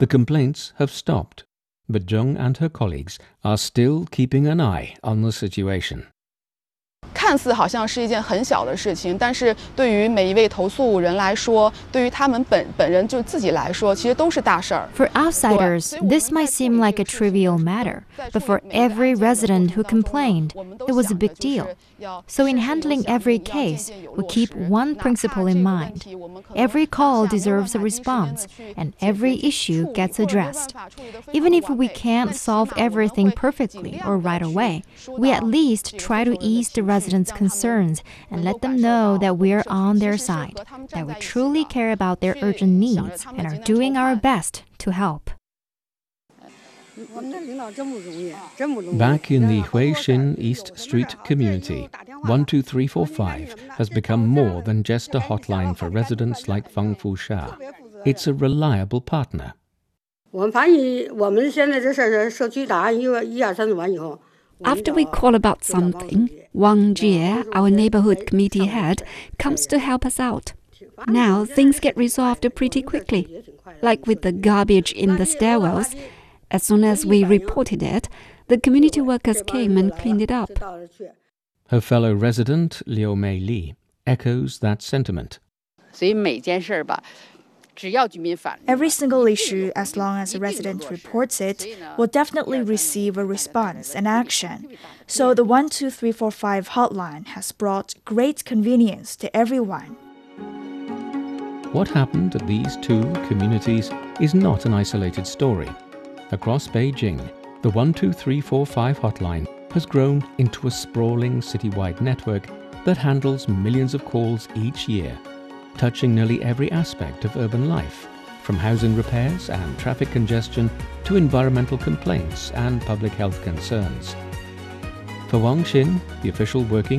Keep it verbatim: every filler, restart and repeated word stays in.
The complaints have stopped, but Zheng and her colleagues are still keeping an eye on the situation. 看似好像是一件很小的事情，但是对于每一位投诉人来说，对于他们本本人就自己来说，其实都是大事儿。 For outsiders, this might seem like a trivial matter, but for every resident who complained, it was a big deal. So in handling every case, we keep one principle in mind. Every call deserves a response, and every issue gets addressed. Even if we can't solve everything perfectly or right away, we at least try to ease the residents' concerns and let them know that we're on their side, that we truly care about their urgent needs and are doing our best to help. Back in the Huixin East Street community, one two three four five has become more than just a hotline for residents like Fang Fusha. It's a reliable partner. After we call about something, Wang Jie, our neighborhood committee head, comes to help us out. Now things get resolved pretty quickly. Like with the garbage in the stairwells, as soon as we reported it, the community workers came and cleaned it up. Her fellow resident, Liu Mei Li, echoes that sentiment. Every single issue, as long as a resident reports it, will definitely receive a response and action. So the one two three four five hotline has brought great convenience to everyone. What happened at these two communities is not an isolated story. Across Beijing, the one two three four five hotline has grown into a sprawling citywide network that handles millions of calls each year, touching nearly every aspect of urban life, from housing repairs and traffic congestion to environmental complaints and public health concerns. For Wang Xin, the official working